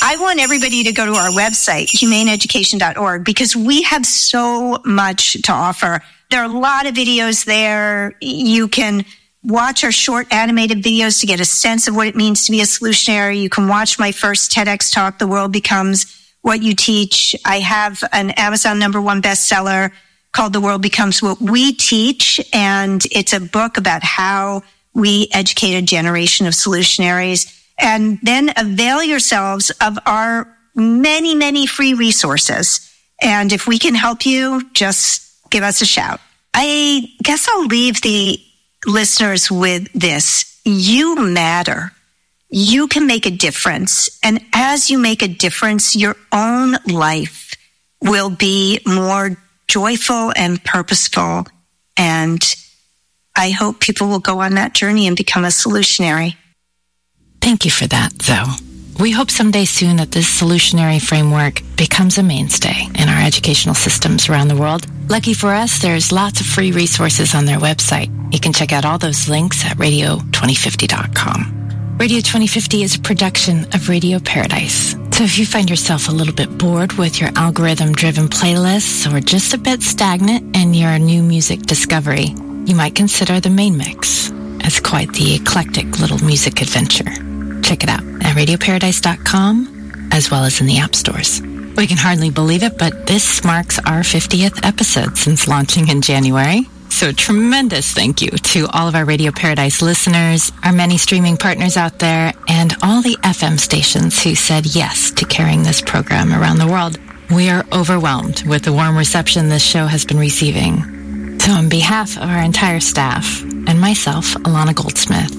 I want everybody to go to our website, humaneeducation.org, because we have so much to offer. There are a lot of videos there. You can watch our short animated videos to get a sense of what it means to be a solutionary. You can watch my first TEDx talk, The World Becomes What You Teach. I have an Amazon #1 bestseller called The World Becomes What We Teach, and it's a book about how we educate a generation of solutionaries. And then avail yourselves of our many, many free resources. And if we can help you, just give us a shout. I guess I'll leave the listeners with this. You matter. You can make a difference. And as you make a difference, your own life will be more joyful and purposeful. And I hope people will go on that journey and become a solutionary. Thank you for that, Zoe. We hope someday soon that this solutionary framework becomes a mainstay in our educational systems around the world. Lucky for us, there's lots of free resources on their website. You can check out all those links at radio2050.com. Radio 2050 is a production of Radio Paradise. So if you find yourself a little bit bored with your algorithm-driven playlists or just a bit stagnant in your new music discovery, you might consider the main mix as quite the eclectic little music adventure. Check it out at radioparadise.com as well as in the app stores. We can hardly believe it, but this marks our 50th episode since launching in January. So a tremendous thank you to all of our Radio Paradise listeners, our many streaming partners out there, and all the FM stations who said yes to carrying this program around the world. We are overwhelmed with the warm reception this show has been receiving. So on behalf of our entire staff and myself, Alana Goldsmith,